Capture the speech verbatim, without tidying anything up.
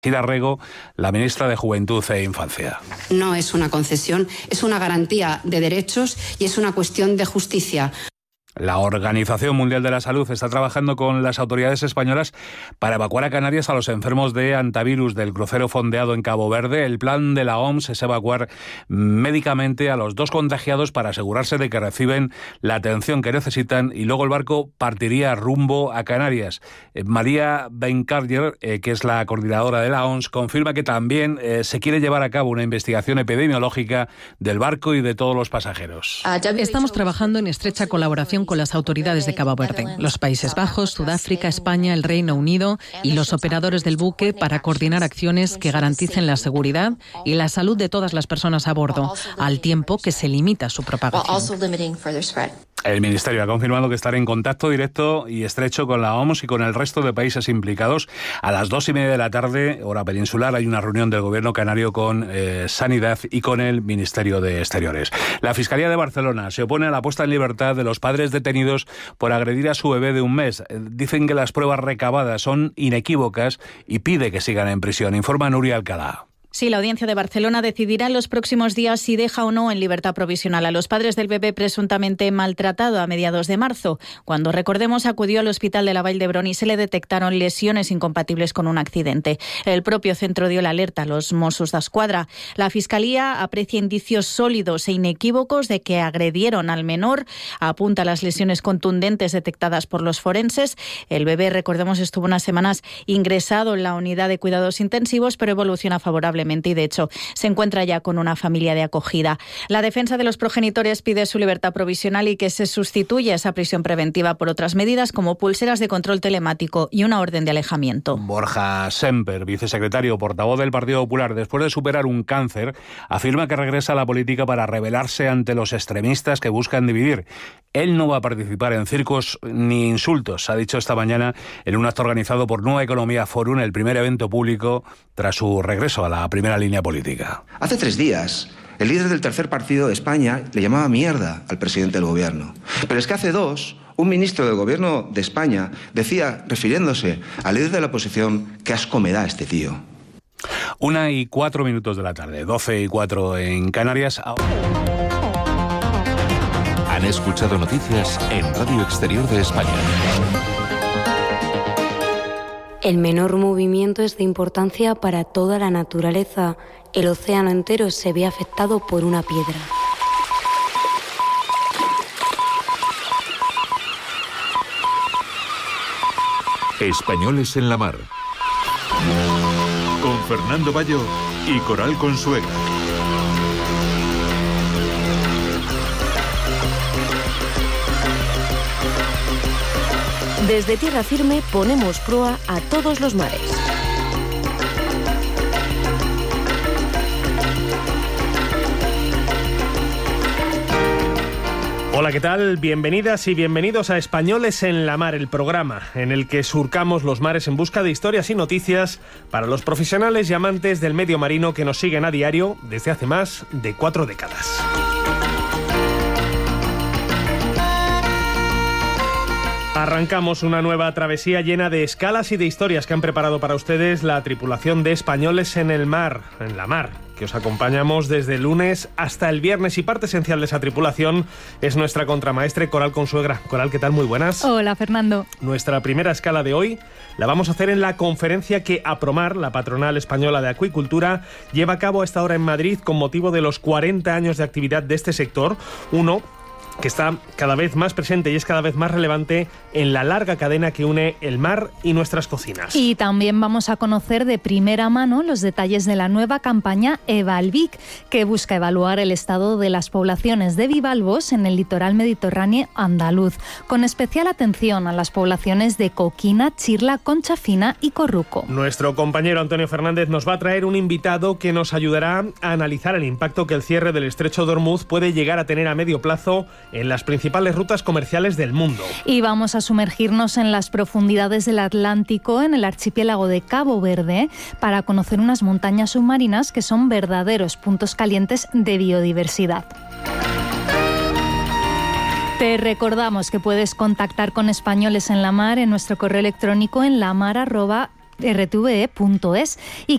Gira Rego, la ministra de Juventud e Infancia. No es una concesión, es una garantía de derechos y es una cuestión de justicia. La Organización Mundial de la Salud está trabajando con las autoridades españolas para evacuar a Canarias a los enfermos de hantavirus del crucero fondeado en Cabo Verde. El plan de la O M S es evacuar médicamente a los dos contagiados para asegurarse de que reciben la atención que necesitan y luego el barco partiría rumbo a Canarias. Eh, María Bencarger, eh, que es la coordinadora de la O M S, confirma que también eh, se quiere llevar a cabo una investigación epidemiológica del barco y de todos los pasajeros. Estamos trabajando en estrecha colaboración con las autoridades de Cabo Verde, los Países Bajos, Sudáfrica, España, el Reino Unido y los operadores del buque para coordinar acciones que garanticen la seguridad y la salud de todas las personas a bordo, al tiempo que se limita su propagación. El Ministerio ha confirmado que estará en contacto directo y estrecho con la O M S y con el resto de países implicados. A las dos y media de la tarde, hora peninsular, hay una reunión del Gobierno canario con eh, Sanidad y con el Ministerio de Exteriores. La Fiscalía de Barcelona se opone a la puesta en libertad de los padres detenidos por agredir a su bebé de un mes. Dicen que las pruebas recabadas son inequívocas y pide que sigan en prisión. Informa Nuria Alcalá. Sí, la Audiencia de Barcelona decidirá en los próximos días si deja o no en libertad provisional a los padres del bebé presuntamente maltratado a mediados de marzo, cuando, recordemos, acudió al hospital de la Vall d'Hebron y se le detectaron lesiones incompatibles con un accidente. El propio centro dio la alerta a los Mossos d'Esquadra. La Fiscalía aprecia indicios sólidos e inequívocos de que agredieron al menor, apunta a las lesiones contundentes detectadas por los forenses. El bebé, recordemos, estuvo unas semanas ingresado en la unidad de cuidados intensivos, pero evoluciona favorablemente y, de hecho, se encuentra ya con una familia de acogida. La defensa de los progenitores pide su libertad provisional y que se sustituya esa prisión preventiva por otras medidas como pulseras de control telemático y una orden de alejamiento. Borja Semper, vicesecretario portavoz del Partido Popular, después de superar un cáncer, afirma que regresa a la política para rebelarse ante los extremistas que buscan dividir. Él no va a participar en circos ni insultos, ha dicho esta mañana en un acto organizado por Nueva Economía Forum, el primer evento público tras su regreso a la primera línea política. Hace tres días, el líder del tercer partido de España le llamaba mierda al presidente del gobierno. Pero es que hace dos, un ministro del gobierno de España decía, refiriéndose al líder de la oposición, qué asco me da este tío. Una y cuatro minutos de la tarde, doce y cuatro en Canarias. Han escuchado noticias en Radio Exterior de España. El menor movimiento es de importancia para toda la naturaleza. El océano entero se ve afectado por una piedra. Españoles en la mar. Con Fernando Bayo y Coral Consuegra. Desde tierra firme ponemos proa a todos los mares. Hola, ¿qué tal? Bienvenidas y bienvenidos a Españoles en la Mar, el programa en el que surcamos los mares en busca de historias y noticias para los profesionales y amantes del medio marino que nos siguen a diario desde hace más de cuatro décadas. Arrancamos una nueva travesía llena de escalas y de historias que han preparado para ustedes la tripulación de Españoles en el Mar, en la Mar, que os acompañamos desde el lunes hasta el viernes, y parte esencial de esa tripulación es nuestra contramaestre Coral Consuegra. Coral, ¿qué tal? Muy buenas. Hola, Fernando. Nuestra primera escala de hoy la vamos a hacer en la conferencia que APROMAR, la patronal española de acuicultura, lleva a cabo a esta hora en Madrid con motivo de los cuarenta años de actividad de este sector, uno que está cada vez más presente y es cada vez más relevante en la larga cadena que une el mar y nuestras cocinas. Y también vamos a conocer de primera mano los detalles de la nueva campaña Evalvic, que busca evaluar el estado de las poblaciones de bivalvos en el litoral mediterráneo andaluz, con especial atención a las poblaciones de Coquina, Chirla, Concha Fina y Corruco. Nuestro compañero Antonio Fernández nos va a traer un invitado que nos ayudará a analizar el impacto que el cierre del estrecho de Ormuz puede llegar a tener a medio plazo en las principales rutas comerciales del mundo. Y vamos a sumergirnos en las profundidades del Atlántico, en el archipiélago de Cabo Verde, para conocer unas montañas submarinas que son verdaderos puntos calientes de biodiversidad. Te recordamos que puedes contactar con Españoles en la Mar en nuestro correo electrónico en lamar arroba r t v e punto es y